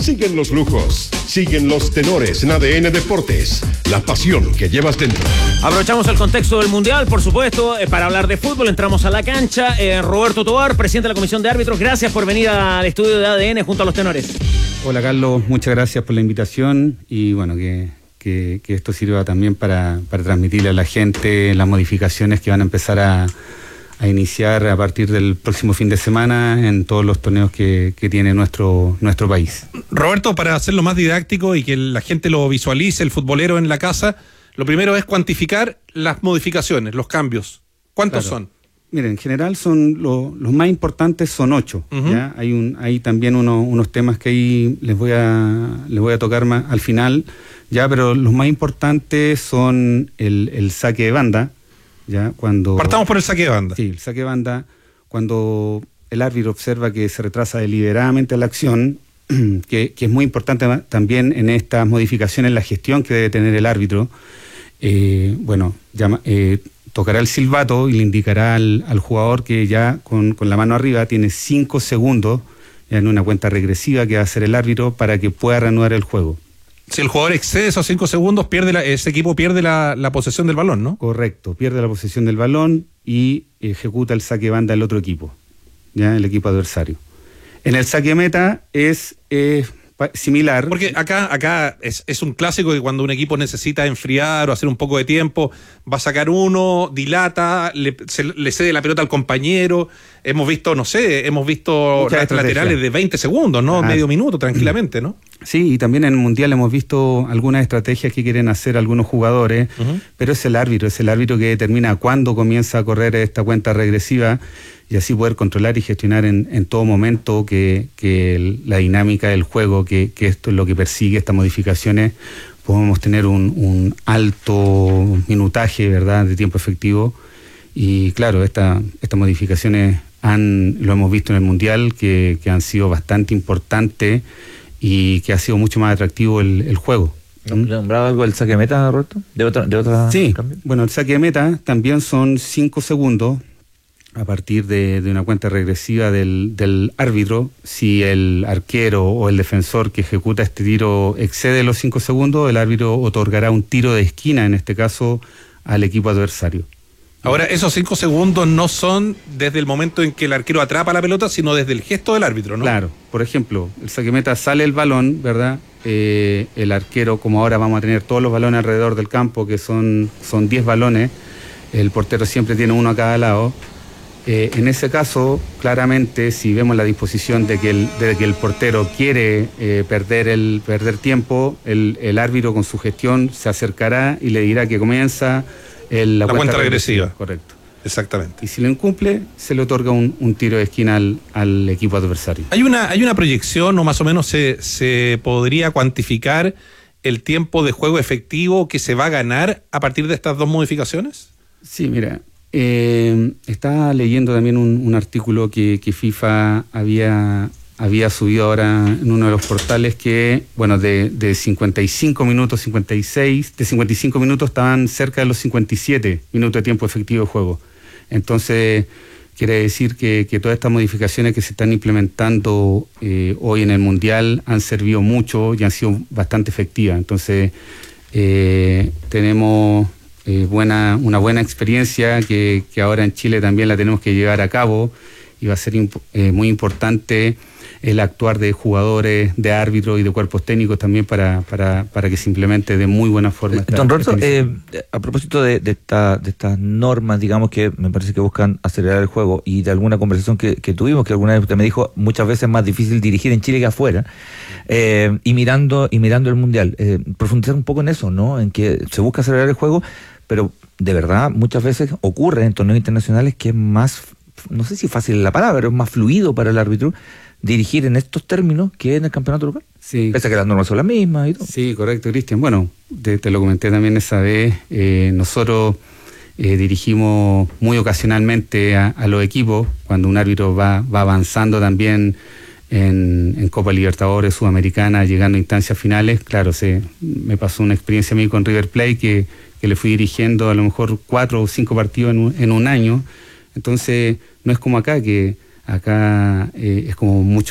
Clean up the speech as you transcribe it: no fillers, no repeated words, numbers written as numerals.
Siguen los lujos, siguen los tenores en ADN Deportes, la pasión que llevas dentro. Aprovechamos el contexto del Mundial, por supuesto, para hablar de fútbol. Entramos a la cancha. Roberto Tovar, presidente de la Comisión de Árbitros, gracias por venir al estudio de ADN junto a los tenores. Hola Carlos, muchas gracias por la invitación y bueno, que esto sirva también para transmitirle a la gente las modificaciones que van a empezar a iniciar a partir del próximo fin de semana en todos los torneos que tiene nuestro país. Roberto, para hacerlo más didáctico y que la gente lo visualice, el futbolero en la casa, lo primero es cuantificar las modificaciones, los cambios. ¿Cuántos son? Miren, en general son los más importantes son 8. ¿Ya? Hay también unos temas que ahí les voy a tocar más al final, ya, pero los más importantes son el saque de banda. ¿Ya? Partamos por el saque de banda. Sí, el saque de banda, cuando el árbitro observa que se retrasa deliberadamente la acción, que es muy importante también en estas modificaciones la gestión que debe tener el árbitro, tocará el silbato y le indicará al jugador que ya con la mano arriba tiene 5 segundos en una cuenta regresiva que va a hacer el árbitro para que pueda reanudar el juego. Si el jugador excede esos 5 segundos, ese equipo pierde la posesión del balón, ¿no? Correcto, pierde la posesión del balón y ejecuta el saque de banda del otro equipo, ¿ya? El equipo adversario. En el saque meta es similar. Porque acá es un clásico que cuando un equipo necesita enfriar o hacer un poco de tiempo, va a sacar uno, dilata, le cede la pelota al compañero. Hemos visto laterales de 20 segundos, ¿no? Medio minuto, tranquilamente, ¿no? Sí, y también en el Mundial hemos visto algunas estrategias que quieren hacer algunos jugadores, pero es el árbitro que determina cuándo comienza a correr esta cuenta regresiva y así poder controlar y gestionar en todo momento que la dinámica del juego, que esto es lo que persigue estas modificaciones, podemos tener un alto minutaje, ¿verdad?, de tiempo efectivo. Y claro, estas modificaciones lo hemos visto en el Mundial, que han sido bastante importantes y que ha sido mucho más atractivo el juego. ¿Nombraba algo del saque de meta, Roberto? ¿De otra sí, cambio? Bueno, el saque de meta también son 5 segundos a partir de una cuenta regresiva del árbitro. Si el arquero o el defensor que ejecuta este tiro excede los 5 segundos, el árbitro otorgará un tiro de esquina, en este caso, al equipo adversario. Ahora, esos 5 segundos no son desde el momento en que el arquero atrapa la pelota, sino desde el gesto del árbitro, ¿no? Claro, por ejemplo, el saque meta sale el balón, ¿verdad? El arquero, como ahora vamos a tener todos los balones alrededor del campo, que son 10 balones, el portero siempre tiene uno a cada lado. En ese caso, claramente, si vemos la disposición de que el portero quiere perder tiempo, el árbitro con su gestión se acercará y le dirá que comienza la cuenta regresiva. Correcto. Exactamente. Y si lo incumple, se le otorga un tiro de esquina al equipo adversario. ¿Hay una proyección o más o menos se podría cuantificar el tiempo de juego efectivo que se va a ganar a partir de estas dos modificaciones? Sí, mira, estaba leyendo también un artículo que FIFA había subido ahora en uno de los portales que, bueno, de 55 minutos, 56, de 55 minutos estaban cerca de los 57 minutos de tiempo efectivo de juego. Entonces, quiere decir que todas estas modificaciones que se están implementando hoy en el Mundial han servido mucho y han sido bastante efectivas. Entonces, tenemos una buena experiencia que ahora en Chile también la tenemos que llevar a cabo y va a ser muy importante el actuar de jugadores, de árbitros y de cuerpos técnicos también para que se implemente de muy buena forma. Don Roberto, a propósito de estas normas, digamos, que me parece que buscan acelerar el juego, y de alguna conversación que tuvimos, que alguna vez usted me dijo, muchas veces es más difícil dirigir en Chile que afuera, y mirando el Mundial, profundizar un poco en eso, ¿no? En que se busca acelerar el juego, pero de verdad muchas veces ocurre en torneos internacionales que es más, no sé si fácil es la palabra, pero es más fluido para el árbitro dirigir en estos términos que en el campeonato local. Sí. Pese a que las normas son las mismas y todo. Sí, correcto, Cristian. Bueno, te lo comenté también esa vez. Nosotros dirigimos muy ocasionalmente a los equipos cuando un árbitro va avanzando también en Copa Libertadores, Sudamericana, llegando a instancias finales. Claro, me pasó una experiencia a mí con River Plate que le fui dirigiendo a lo mejor 4 o 5 partidos en un año. Entonces, no es como acá, que acá es como mucho